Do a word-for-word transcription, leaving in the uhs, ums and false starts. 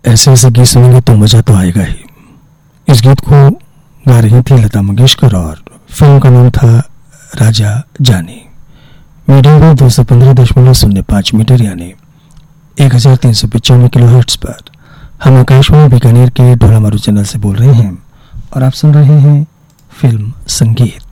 ऐसे ऐसे गीत सुनेंगे तो मज़ा तो आएगा ही। इस गीत को गा रही थी लता मंगेशकर और फिल्म का नाम था राजा जानी। मीडियम वेव दो सौ पंद्रह दशमलव शून्य पाँच मीटर यानी एक हजार तीन सौ पचानवे किलो हर्ट्ज पर हम आकाशवाणी बीकानेर के ढोलामारू चैनल से बोल रहे हैं और आप सुन रहे हैं फिल्म संगीत।